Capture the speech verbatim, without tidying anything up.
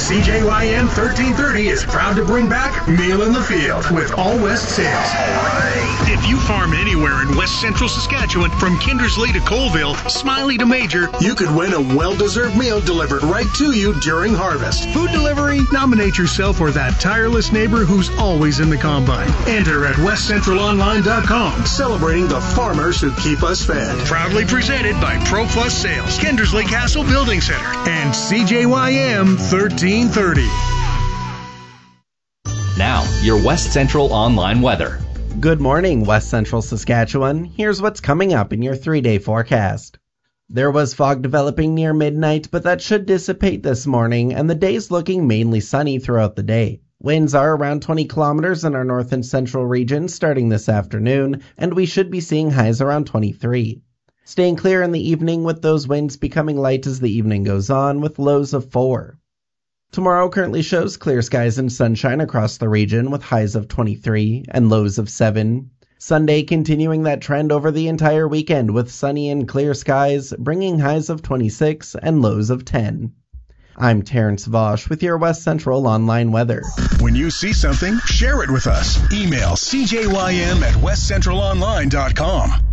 C J Y M thirteen thirty is proud to bring back Meal in the Field with All West Sales. If you farm anywhere in West Central Saskatchewan, from Kindersley to Colville, Smiley to Major, you could win a well-deserved meal delivered right to you during harvest. Food delivery? Nominate yourself or that tireless neighbor who's always in the combine. Enter at west central online dot com. Celebrating the farmers who keep us fed. Proudly presented by ProPlus Sales, Kindersley Castle Building Center, and C J Y M thirteen thirty. Now, your West Central Online weather. Good morning, West Central Saskatchewan. Here's what's coming up in your three-day forecast. There was fog developing near midnight, but that should dissipate this morning, and the day's looking mainly sunny throughout the day. Winds are around twenty kilometers in our north and central regions starting this afternoon, and we should be seeing highs around twenty-three. Staying clear in the evening, with those winds becoming light as the evening goes on, with lows of four. Tomorrow currently shows clear skies and sunshine across the region with highs of twenty-three and lows of seven. Sunday continuing that trend over the entire weekend with sunny and clear skies, bringing highs of twenty-six and lows of ten. I'm Terrence Vosch with your West Central Online weather. When you see something, share it with us. Email C J Y M at west central online dot com.